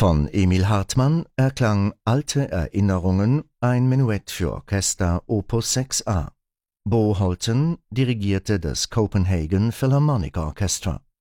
Von Emil Hartmann erklang Alte Erinnerungen, ein Menuett für Orchester Opus 6a. Bo Holton dirigierte das Copenhagen Philharmonic Orchestra.